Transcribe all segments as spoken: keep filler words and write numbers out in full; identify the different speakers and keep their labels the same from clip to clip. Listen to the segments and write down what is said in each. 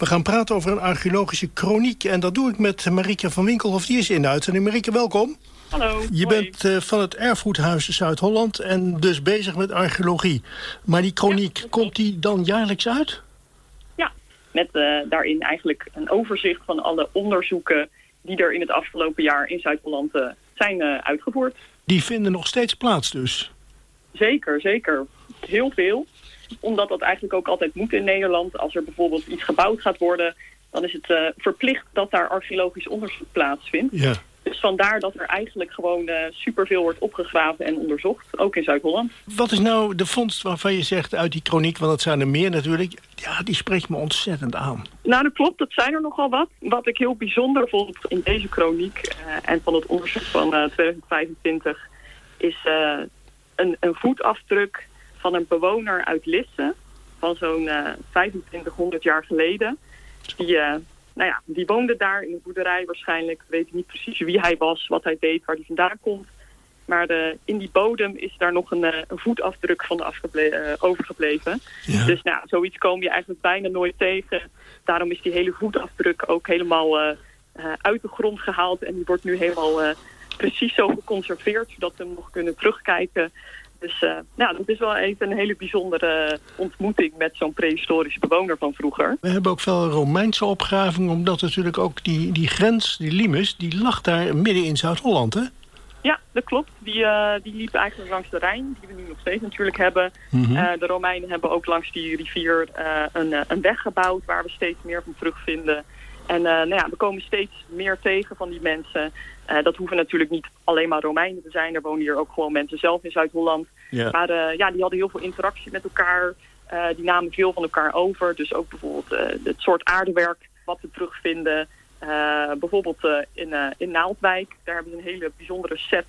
Speaker 1: We gaan praten over een archeologische kroniek. En dat doe ik met Marieke van Winkelhof. Die is in de uitzending. Marieke, welkom.
Speaker 2: Hallo.
Speaker 1: Je
Speaker 2: hoi.
Speaker 1: bent uh, van het Erfgoedhuis Zuid-Holland en dus bezig met archeologie. Maar die kroniek, ja, komt die dan jaarlijks uit?
Speaker 2: Ja, met uh, daarin eigenlijk een overzicht van alle onderzoeken die er in het afgelopen jaar in Zuid-Holland uh, zijn uh, uitgevoerd.
Speaker 1: Die vinden nog steeds plaats dus?
Speaker 2: Zeker, zeker. Heel veel. Omdat dat eigenlijk ook altijd moet in Nederland. Als er bijvoorbeeld iets gebouwd gaat worden, dan is het uh, verplicht dat daar archeologisch onderzoek plaatsvindt.
Speaker 1: Ja.
Speaker 2: Dus vandaar dat er eigenlijk gewoon uh, superveel wordt opgegraven en onderzocht, ook in Zuid-Holland.
Speaker 1: Wat is nou de vondst waarvan je zegt uit die kroniek, want dat zijn er meer natuurlijk, ja, die spreekt me ontzettend aan.
Speaker 2: Nou, dat klopt, dat zijn er nogal wat. Wat ik heel bijzonder vond in deze kroniek uh, en van het onderzoek van uh, twintig vijfentwintig is uh, een, een voetafdruk van een bewoner uit Lisse van zo'n uh, vijfentwintighonderd jaar geleden. Die... Uh, Nou ja, die woonde daar in een boerderij waarschijnlijk. We weten niet precies wie hij was, wat hij deed, waar hij vandaan komt. Maar de, in die bodem is daar nog een, een voetafdruk van afgeble- uh, overgebleven. Ja. Dus nou, zoiets kom je eigenlijk bijna nooit tegen. Daarom is die hele voetafdruk ook helemaal uh, uh, uit de grond gehaald. En die wordt nu helemaal uh, precies zo geconserveerd, zodat we hem nog kunnen terugkijken. Dus uh, nou, dat is wel even een hele bijzondere ontmoeting met zo'n prehistorische bewoner van vroeger.
Speaker 1: We hebben ook veel Romeinse opgravingen, omdat natuurlijk ook die, die grens, die limes, die lag daar midden in Zuid-Holland, hè?
Speaker 2: Ja, dat klopt. Die, uh, die liep eigenlijk langs de Rijn, die we nu nog steeds natuurlijk hebben.
Speaker 1: Mm-hmm.
Speaker 2: Uh, de Romeinen hebben ook langs die rivier uh, een, een weg gebouwd waar we steeds meer van terugvinden. En uh, nou ja, we komen steeds meer tegen van die mensen. Uh, dat hoeven natuurlijk niet alleen maar Romeinen te zijn. Er wonen hier ook gewoon mensen zelf in Zuid-Holland. Ja. Maar uh, ja, die hadden heel veel interactie met elkaar. Uh, die namen veel van elkaar over. Dus ook bijvoorbeeld uh, het soort aardewerk wat we terugvinden. Uh, bijvoorbeeld uh, in, uh, in Naaldwijk. Daar hebben ze een hele bijzondere set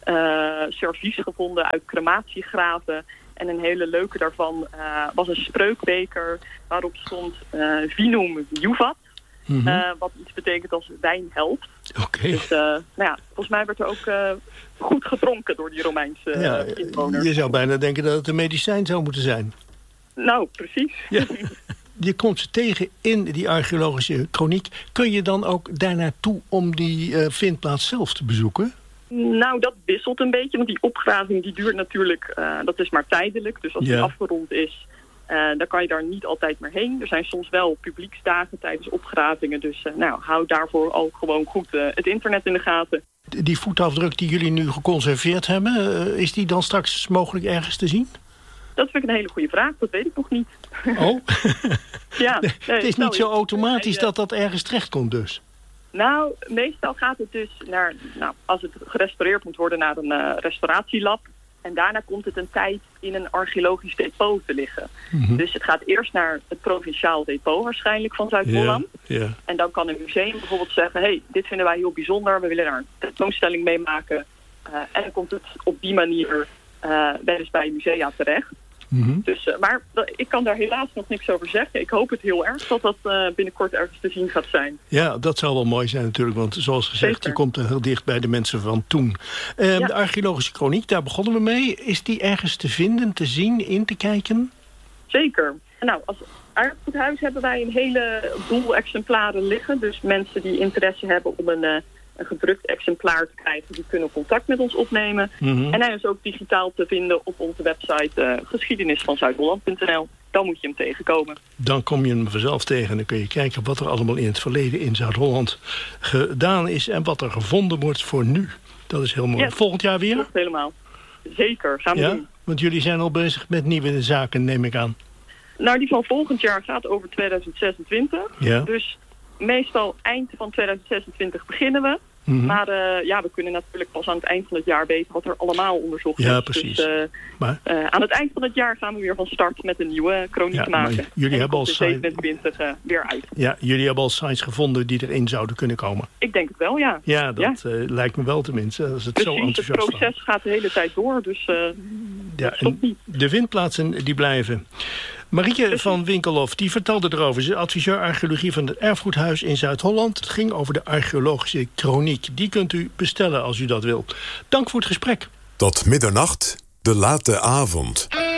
Speaker 2: uh, servies gevonden uit crematiegraven. En een hele leuke daarvan uh, was een spreukbeker waarop stond uh, Vinum Juvat. Mm-hmm. Uh, wat iets betekent als wijn helpt.
Speaker 1: Okay.
Speaker 2: Dus uh, nou ja, volgens mij werd er ook uh, goed gedronken door die Romeinse uh,
Speaker 1: ja,
Speaker 2: inwoners.
Speaker 1: Je zou bijna denken dat het een medicijn zou moeten zijn.
Speaker 2: Nou, precies.
Speaker 1: Ja. Je komt ze tegen in die archeologische kroniek. Kun je dan ook daar naartoe om die uh, vindplaats zelf te bezoeken?
Speaker 2: Nou, dat wisselt een beetje. Want die opgraving die duurt natuurlijk, uh, dat is maar tijdelijk. Dus als
Speaker 1: ja.
Speaker 2: die afgerond is, Uh, dan kan je daar niet altijd meer heen. Er zijn soms wel publieksdagen tijdens opgravingen. Dus uh, nou, hou daarvoor ook gewoon goed uh, het internet in de gaten.
Speaker 1: Die voetafdruk die jullie nu geconserveerd hebben, uh, is die dan straks mogelijk ergens te zien?
Speaker 2: Dat vind ik een hele goede vraag. Dat weet ik nog niet.
Speaker 1: Oh?
Speaker 2: ja, nee,
Speaker 1: het is
Speaker 2: nou,
Speaker 1: niet zo automatisch
Speaker 2: nee,
Speaker 1: dat dat ergens terechtkomt dus?
Speaker 2: Nou, meestal gaat het dus naar, nou, als het gerestaureerd moet worden, naar een uh, restauratielab. En daarna komt het een tijd in een archeologisch depot te liggen. Mm-hmm. Dus het gaat eerst naar het provinciaal depot waarschijnlijk van Zuid-Holland.
Speaker 1: Ja, ja.
Speaker 2: En dan kan een museum bijvoorbeeld zeggen, hey, dit vinden wij heel bijzonder. We willen daar een tentoonstelling mee maken. Uh, en dan komt het op die manier uh, wel eens bij musea terecht. Mm-hmm. Dus, uh, maar ik kan daar helaas nog niks over zeggen. Ik hoop het heel erg dat dat uh, binnenkort ergens te zien gaat zijn.
Speaker 1: Ja, dat zou wel mooi zijn natuurlijk. Want zoals gezegd,
Speaker 2: Zeker.
Speaker 1: Je komt er heel dicht bij de mensen van toen. Uh, ja. De archeologische kroniek, daar begonnen we mee. Is die ergens te vinden, te zien, in te kijken?
Speaker 2: Zeker. Nou, als Erfgoedhuis hebben wij een hele boel exemplaren liggen. Dus mensen die interesse hebben om een... Uh, een gedrukt exemplaar te krijgen, die kunnen contact met ons opnemen. Mm-hmm. En hij is ook digitaal te vinden op onze website uh, geschiedenis van Zuid-Holland punt n l. Dan moet je hem tegenkomen.
Speaker 1: Dan kom je hem vanzelf tegen en dan kun je kijken wat er allemaal in het verleden in Zuid-Holland gedaan is en wat er gevonden wordt voor nu. Dat is heel mooi. Yes. Volgend jaar weer?
Speaker 2: Klopt helemaal. Zeker, gaan we
Speaker 1: ja?
Speaker 2: doen.
Speaker 1: Want jullie zijn al bezig met nieuwe zaken, neem ik aan.
Speaker 2: Nou, die van volgend jaar gaat over tweeduizend zesentwintig. Ja. Dus meestal eind van tweeduizend zesentwintig beginnen we. Mm-hmm. Maar uh, ja, we kunnen natuurlijk pas aan het eind van het jaar weten wat er allemaal onderzocht is.
Speaker 1: Ja, precies.
Speaker 2: Dus, uh,
Speaker 1: maar...
Speaker 2: uh, aan het eind van het jaar gaan we weer van start met een nieuwe kroniek ja, maken.
Speaker 1: Jullie
Speaker 2: en
Speaker 1: hebben al
Speaker 2: zevenentwintig uh, weer uit.
Speaker 1: Ja, jullie hebben al signs gevonden die erin zouden kunnen komen.
Speaker 2: Ik denk het wel, ja.
Speaker 1: Ja, dat ja. Uh, lijkt me wel tenminste. Als het
Speaker 2: precies,
Speaker 1: zo enthousiast
Speaker 2: het proces van. gaat de hele tijd door, dus uh,
Speaker 1: ja, niet. De vindplaatsen die blijven. Marieke van Winkelhof, die vertelde erover. Ze is adviseur archeologie van het Erfgoedhuis in Zuid-Holland. Het ging over de archeologische kroniek. Die kunt u bestellen als u dat wilt. Dank voor het gesprek.
Speaker 3: Tot middernacht, de late avond.